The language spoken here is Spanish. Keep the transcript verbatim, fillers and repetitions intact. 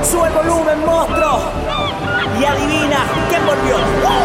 Sube el volumen, monstruo. Y adivina quién volvió.